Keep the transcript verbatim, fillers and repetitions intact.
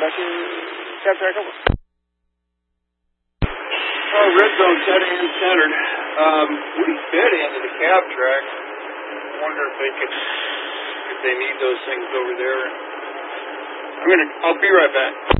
back to cab track over. Oh, red zone setting and centered. Um, we fit into the cab track. I wonder if they could, if they need those things over there. I'm gonna, I'll be right back.